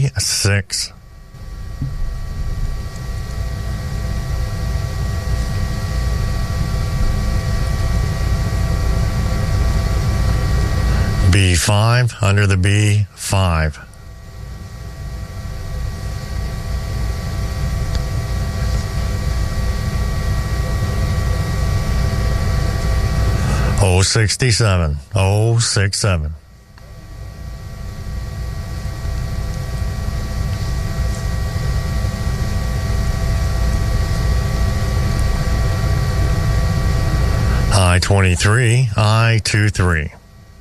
B6. B5 under the B5. O67, 067. I-23, I-23.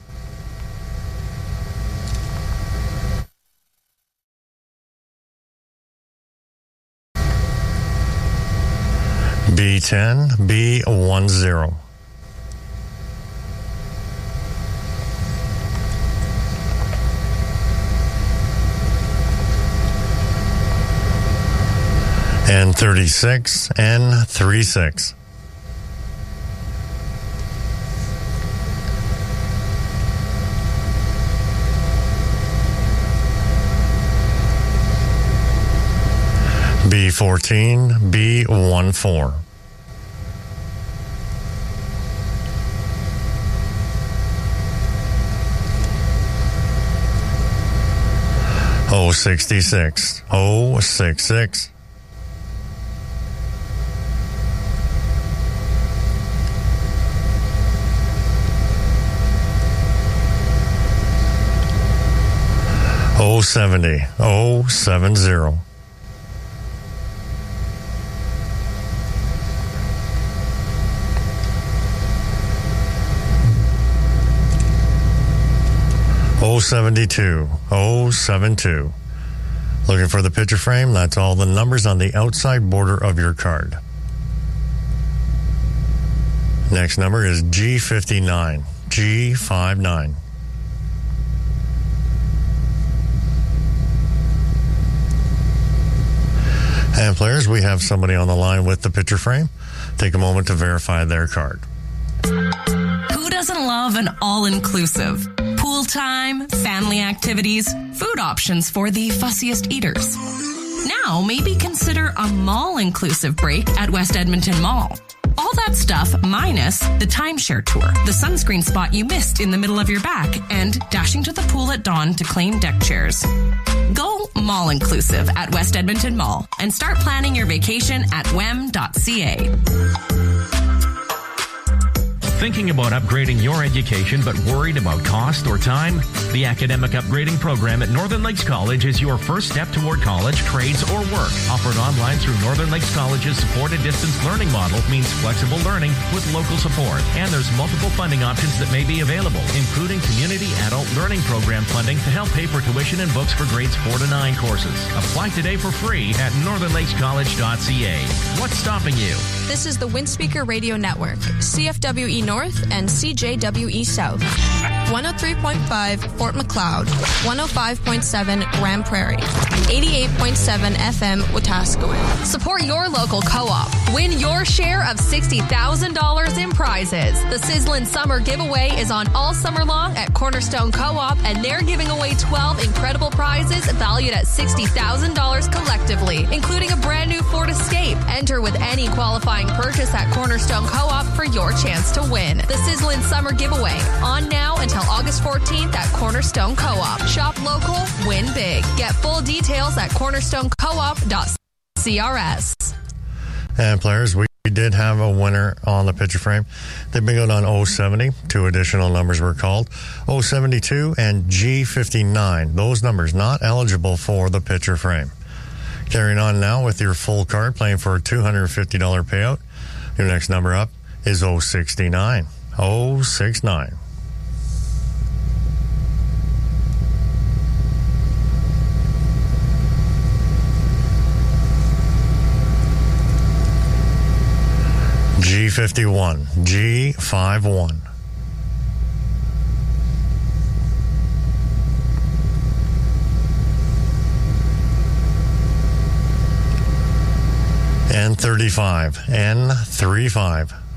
B10, B10. N36, N36. B14, B14. O66, O66. O70, O70. O72, O72. Looking for the picture frame? That's all the numbers on the outside border of your card. Next number is G59, G59. And players, we have somebody on the line with the picture frame. Take a moment to verify their card. Who doesn't love an all-inclusive? Pool time, family activities, food options for the fussiest eaters. Now, maybe consider a mall-inclusive break at West Edmonton Mall. All that stuff minus the timeshare tour, the sunscreen spot you missed in the middle of your back, and dashing to the pool at dawn to claim deck chairs. Go mall-inclusive at West Edmonton Mall and start planning your vacation at wem.ca. Thinking about upgrading your education but worried about cost or time? The Academic Upgrading Program at Northern Lakes College is your first step toward college, trades, or work. Offered online through Northern Lakes College's supported distance learning model means flexible learning with local support. And there's multiple funding options that may be available, including Community Adult Learning Program funding to help pay for tuition and books for grades 4 to 9 courses. Apply today for free at northernlakescollege.ca. What's stopping you? This is the Windspeaker Radio Network, CFWE North and CJWE South. 103.5 Fort McLeod, 105.7 Grand Prairie, 88.7 FM Wetaskiwin. Support your local co-op. Win your share of $60,000 in prizes. The Sizzlin' Summer Giveaway is on all summer long at Cornerstone Co-op, and they're giving away 12 incredible prizes valued at $60,000 collectively, including a brand new Ford Escape. Enter with any qualifying purchase at Cornerstone Co-op for your chance to win. The Sizzlin' Summer Giveaway, on now until August 14th at Cornerstone Co-op. Shop local, win big. Get full details at cornerstonecoop.crs. And players, we did have a winner on the picture frame. They've been going on 070. Two additional numbers were called. 072 and G59. Those numbers not eligible for the picture frame. Carrying on now with your full card, playing for a $250 payout. Your next number up is 069. 069. G51, G51. N35, N35.